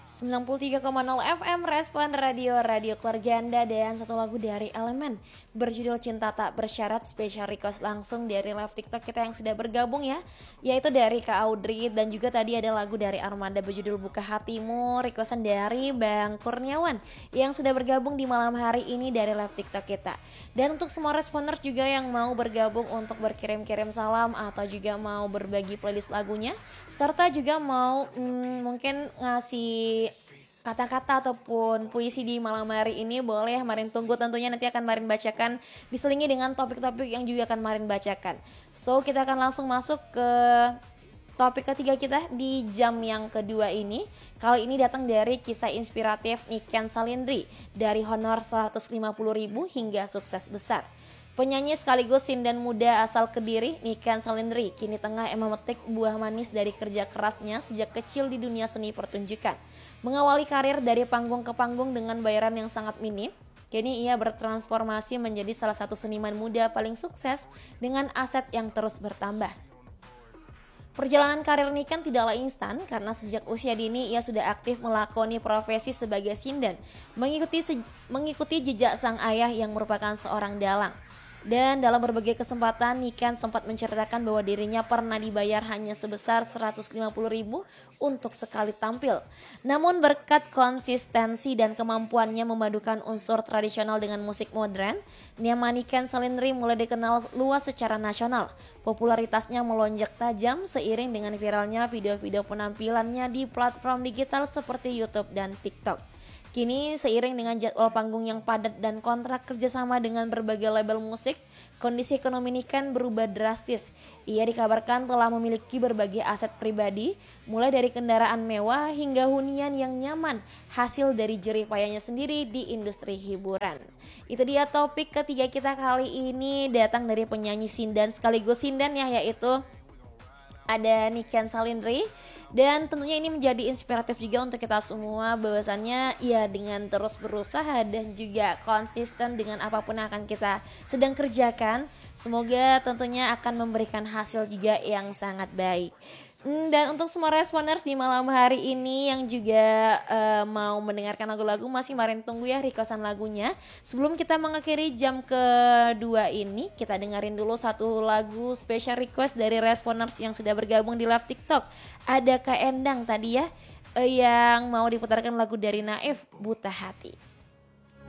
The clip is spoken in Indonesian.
93,0 FM Respon Radio keluarga Anda. Dan satu lagu dari Elemen berjudul Cinta Tak Bersyarat, special request langsung dari live TikTok kita yang sudah bergabung ya, yaitu dari Kak Audrey. Dan juga tadi ada lagu dari Armada berjudul Buka Hatimu, requestan dari Bang Kurniawan yang sudah bergabung di malam hari ini dari live TikTok kita. Dan untuk semua responders juga yang mau bergabung untuk berkirim-kirim salam atau juga mau berbagi playlist lagunya, serta juga mau mungkin ngasih kata-kata ataupun puisi di malam hari ini, boleh Marin tunggu, tentunya nanti akan Marin bacakan diselingi dengan topik-topik yang juga akan Marin bacakan. So kita akan langsung masuk ke topik ketiga kita di jam yang kedua ini. Kali ini datang dari kisah inspiratif Niken Salindri, dari honor 150.000 hingga sukses besar. Penyanyi sekaligus sindan muda asal Kediri, Niken Salindri kini tengah memetik buah manis dari kerja kerasnya sejak kecil di dunia seni pertunjukan. Mengawali karir dari panggung ke panggung dengan bayaran yang sangat minim, kini ia bertransformasi menjadi salah satu seniman muda paling sukses dengan aset yang terus bertambah. Perjalanan karir Niken tidaklah instan karena sejak usia dini ia sudah aktif melakoni profesi sebagai sindan, mengikuti jejak sang ayah yang merupakan seorang dalang. Dan dalam berbagai kesempatan Niken sempat menceritakan bahwa dirinya pernah dibayar hanya sebesar 150.000 untuk sekali tampil. Namun berkat konsistensi dan kemampuannya memadukan unsur tradisional dengan musik modern, nama Niken Salindri mulai dikenal luas secara nasional. Popularitasnya melonjak tajam seiring dengan viralnya video-video penampilannya di platform digital seperti YouTube dan TikTok. Kini seiring dengan jadwal panggung yang padat dan kontrak kerjasama dengan berbagai label musik, kondisi ekonomi Niken berubah drastis. Ia dikabarkan telah memiliki berbagai aset pribadi, mulai dari kendaraan mewah hingga hunian yang nyaman, hasil dari jerih payahnya sendiri di industri hiburan. Itu dia topik ketiga kita kali ini, datang dari penyanyi sindan sekaligus sindan ya, yaitu ada Niken Salindri. Dan tentunya ini menjadi inspiratif juga untuk kita semua, bahwasannya ya dengan terus berusaha dan juga konsisten dengan apapun yang akan kita sedang kerjakan, semoga tentunya akan memberikan hasil juga yang sangat baik. Dan untuk semua responders di malam hari ini yang juga mau mendengarkan lagu-lagu, masih Marin tunggu ya requestan lagunya. Sebelum kita mengakhiri jam kedua ini, kita dengerin dulu satu lagu special request dari responders yang sudah bergabung di live TikTok. Ada Kak Endang tadi ya, yang mau diputarkan lagu dari Naif, Buta Hati.